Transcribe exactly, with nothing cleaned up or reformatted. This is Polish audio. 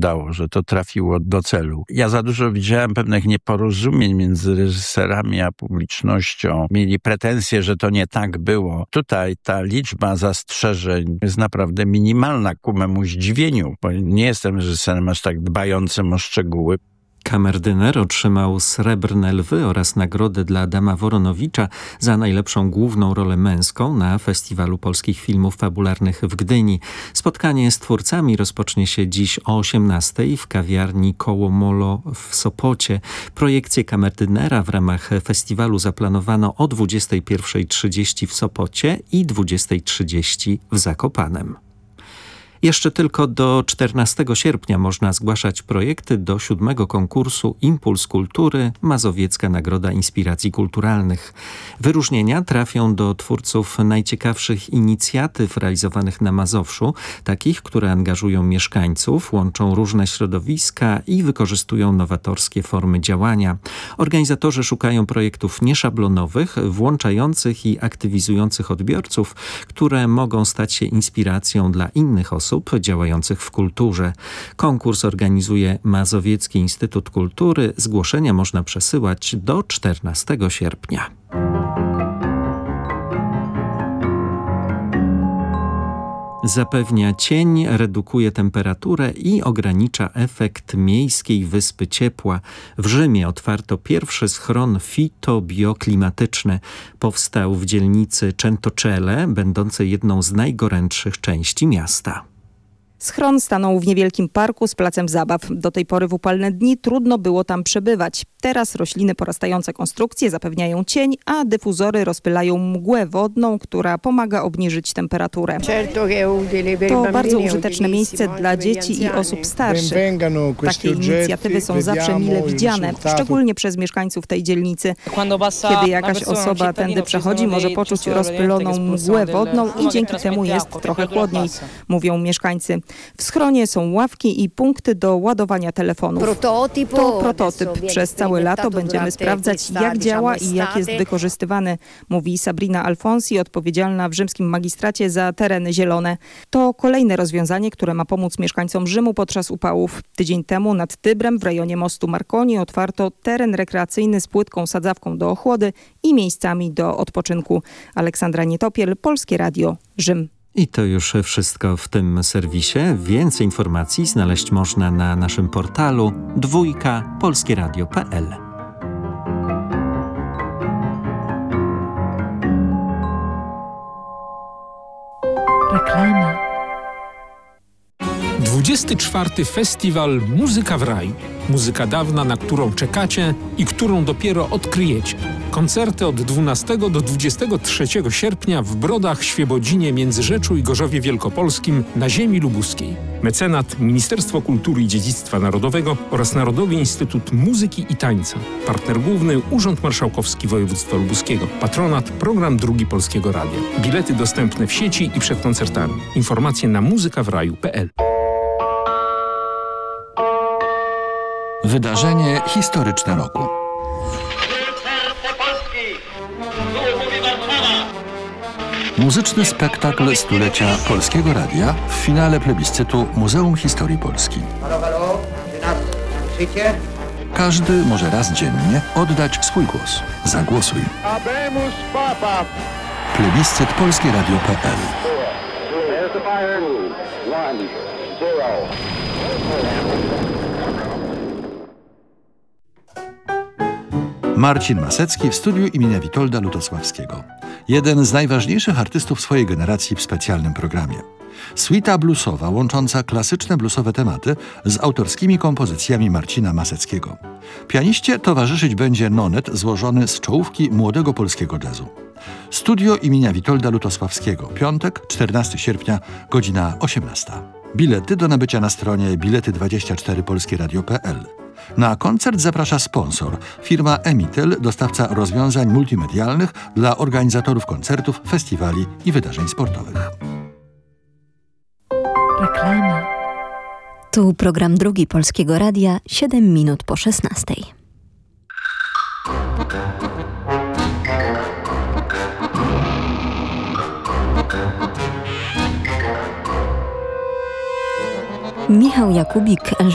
udało, że to trafiło do celu. Ja za dużo widziałem pewnych nieporozumień między reżyserami a publicznością. Mieli pretensje, że to nie tak było. Tutaj ta liczba zastrzeżeń jest naprawdę minimalna ku memu zdziwieniu, bo nie jestem reżyserem aż tak dbającym o szczegóły. Kamerdyner otrzymał Srebrne Lwy oraz nagrodę dla Adama Woronowicza za najlepszą główną rolę męską na Festiwalu Polskich Filmów Fabularnych w Gdyni. Spotkanie z twórcami rozpocznie się dziś o osiemnastej w kawiarni Koło Molo w Sopocie. Projekcję Kamerdynera w ramach festiwalu zaplanowano o dwudziestej pierwszej trzydzieści w Sopocie i dwudziestej trzydzieści w Zakopanem. Jeszcze tylko do czternastego sierpnia można zgłaszać projekty do siódmego konkursu Impuls Kultury Mazowiecka Nagroda Inspiracji Kulturalnych. Wyróżnienia trafią do twórców najciekawszych inicjatyw realizowanych na Mazowszu, takich, które angażują mieszkańców, łączą różne środowiska i wykorzystują nowatorskie formy działania. Organizatorzy szukają projektów nieszablonowych, włączających i aktywizujących odbiorców, które mogą stać się inspiracją dla innych osób działających w kulturze. Konkurs organizuje Mazowiecki Instytut Kultury. Zgłoszenia można przesyłać do czternastego sierpnia. Zapewnia cień, redukuje temperaturę i ogranicza efekt miejskiej wyspy ciepła. W Rzymie otwarto pierwszy schron fitobioklimatyczny. Powstał w dzielnicy Centocelle, będącej jedną z najgorętszych części miasta. Schron stanął w niewielkim parku z placem zabaw. Do tej pory w upalne dni trudno było tam przebywać. Teraz rośliny porastające konstrukcje zapewniają cień, a dyfuzory rozpylają mgłę wodną, która pomaga obniżyć temperaturę. To bardzo użyteczne miejsce dla dzieci i osób starszych. Takie inicjatywy są zawsze mile widziane, szczególnie przez mieszkańców tej dzielnicy. Kiedy jakaś osoba tędy przechodzi, może poczuć rozpyloną mgłę wodną i dzięki temu jest trochę chłodniej, mówią mieszkańcy. W schronie są ławki i punkty do ładowania telefonów. To prototyp. Przez całe lato będziemy sprawdzać, jak działa i jak jest wykorzystywany, mówi Sabrina Alfonsi, odpowiedzialna w rzymskim magistracie za tereny zielone. To kolejne rozwiązanie, które ma pomóc mieszkańcom Rzymu podczas upałów. Tydzień temu nad Tybrem w rejonie mostu Marconi otwarto teren rekreacyjny z płytką sadzawką do ochłody i miejscami do odpoczynku. Aleksandra Nietopiel, Polskie Radio, Rzym. I to już wszystko w tym serwisie. Więcej informacji znaleźć można na naszym portalu dwójka polskieradio kropka p l. Reklama. dwudziesty czwarty Festiwal Muzyka w Raju. Muzyka dawna, na którą czekacie i którą dopiero odkryjecie. Koncerty od dwunastego do dwudziestego trzeciego sierpnia w Brodach, Świebodzinie, Międzyrzeczu i Gorzowie Wielkopolskim na ziemi lubuskiej. Mecenat Ministerstwo Kultury i Dziedzictwa Narodowego oraz Narodowy Instytut Muzyki i Tańca. Partner główny Urząd Marszałkowski Województwa Lubuskiego. Patronat Program Drugi Polskiego Radia. Bilety dostępne w sieci i przed koncertami. Informacje na muzyka w raju kropka p l. Wydarzenie historyczne roku. Muzyczny spektakl stulecia Polskiego Radia w finale plebiscytu Muzeum Historii Polski. Każdy może raz dziennie oddać swój głos. Zagłosuj. Plebiscyt polskie radio kropka p l. Marcin Masecki w studiu imienia Witolda Lutosławskiego. Jeden z najważniejszych artystów swojej generacji w specjalnym programie. Suita bluesowa łącząca klasyczne bluesowe tematy z autorskimi kompozycjami Marcina Maseckiego. Pianiście towarzyszyć będzie nonet złożony z czołówki młodego polskiego jazzu. Studio imienia Witolda Lutosławskiego. Piątek, czternastego sierpnia, godzina osiemnasta. Bilety do nabycia na stronie bilety dwadzieścia cztery polskie radio kropka p l. Na koncert zaprasza sponsor, firma Emitel, dostawca rozwiązań multimedialnych dla organizatorów koncertów, festiwali i wydarzeń sportowych. Reklama. Tu program Drugi Polskiego Radia, siedem minut po szesnastej. Michał Jakubik,